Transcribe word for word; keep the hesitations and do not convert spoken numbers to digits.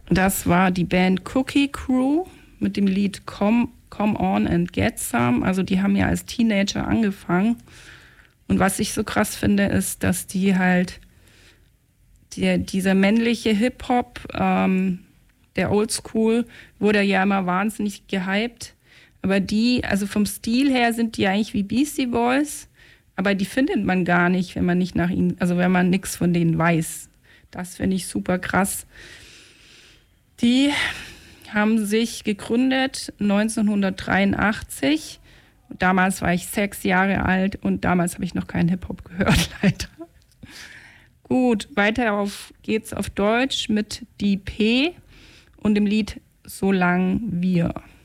Das war die Band Cookie Crew mit dem Lied Come, Come On and Get Some. Also die haben ja als Teenager angefangen. Und was ich so krass finde, ist, dass die halt die, dieser männliche Hip-Hop, ähm, der Oldschool, wurde ja immer wahnsinnig gehypt. Aber die, also vom Stil her sind die eigentlich wie Beastie Boys, aber die findet man gar nicht, wenn man nicht nach ihnen, also wenn man nichts von denen weiß. Das finde ich super krass. Die haben sich gegründet neunzehnhundertdreiundachtzig. Damals war ich sechs Jahre alt und damals habe ich noch keinen Hip-Hop gehört, leider. Gut, weiter auf, geht's auf Deutsch mit Die P und dem Lied Solang wir.